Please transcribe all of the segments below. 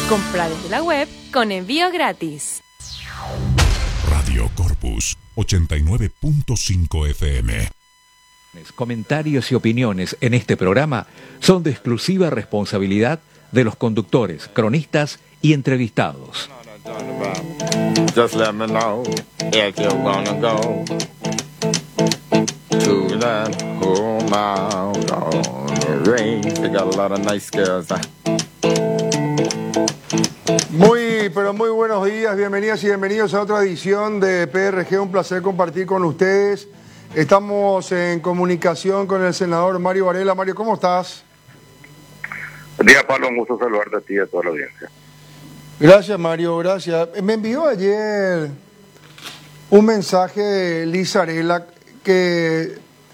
Compra desde la web con envío gratis. Radio Corpus 89.5 FM. Comentarios y opiniones en este programa son de exclusiva responsabilidad de los conductores, cronistas y entrevistados. Just let me know if you're gonna go to that home out on the range. They got a lot of nice girls. Pero muy buenos días, bienvenidas y bienvenidos a otra edición de PRG. Un placer compartir con ustedes. Estamos en comunicación con el senador Mario Varela. Mario, ¿cómo estás? Buen día, Pablo. Un gusto saludarte a ti y a toda la audiencia. Gracias, Mario, gracias. Me envió ayer un mensaje de Liz Arela que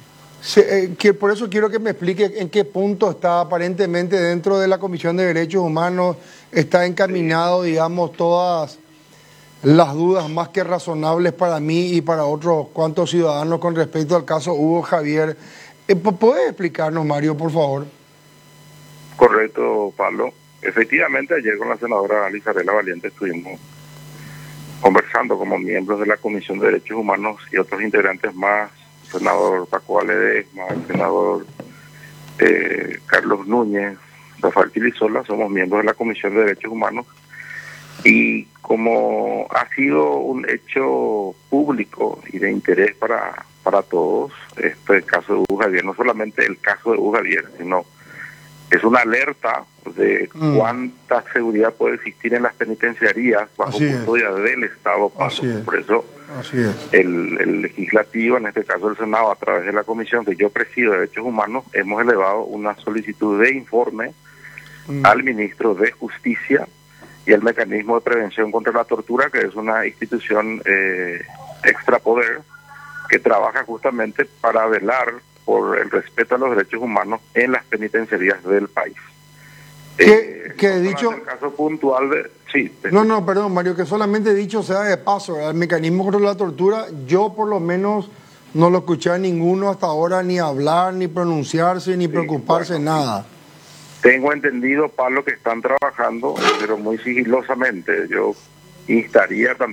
por eso quiero que me explique en qué punto está aparentemente dentro de la Comisión de Derechos Humanos. Está encaminado, digamos, todas las dudas más que razonables para mí y para otros cuantos ciudadanos con respecto al caso Hugo Javier. ¿Puedes explicarnos, Mario, por favor? Correcto, Pablo. Efectivamente, ayer con la senadora Liz Arela Valiente estuvimos conversando como miembros de la Comisión de Derechos Humanos y otros integrantes más, el senador Paco Ledesma, el senador Carlos Núñez, Rafael Tilisola, somos miembros de la Comisión de Derechos Humanos, y como ha sido un hecho público y de interés para todos, el caso de Hugo Javier, no solamente el caso de Hugo Javier, sino es una alerta de cuánta seguridad puede existir en las penitenciarías bajo custodia del Estado. Por eso el legislativo, en este caso el Senado, a través de la comisión que yo presido de Derechos Humanos, hemos elevado una solicitud de informe al ministro de Justicia y el Mecanismo de Prevención contra la Tortura, que es una institución extrapoder que trabaja justamente para velar por el respeto a los derechos humanos en las penitenciarías del país. ¿Qué dicho? El caso puntual de... Sí. Perdón, Mario, que solamente dicho sea de paso, el Mecanismo contra la Tortura, yo por lo menos no lo escuché a ninguno hasta ahora ni hablar, ni pronunciarse, ni preocuparse, nada. Tengo entendido, Pablo, que están trabajando, pero muy sigilosamente. Yo instaría también